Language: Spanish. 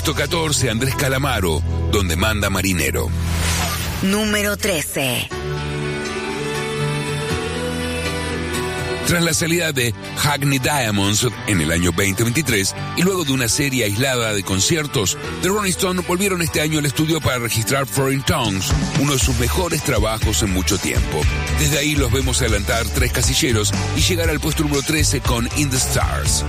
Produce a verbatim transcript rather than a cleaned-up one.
Puesto catorce, Andrés Calamaro, Donde manda marinero. Número trece. Tras la salida de Hackney Diamonds en el año veinte veintitrés y luego de una serie aislada de conciertos, The Rolling Stones volvieron este año al estudio para registrar Foreign Tongues, uno de sus mejores trabajos en mucho tiempo. Desde ahí los vemos adelantar tres casilleros y llegar al puesto número trece con In the Stars.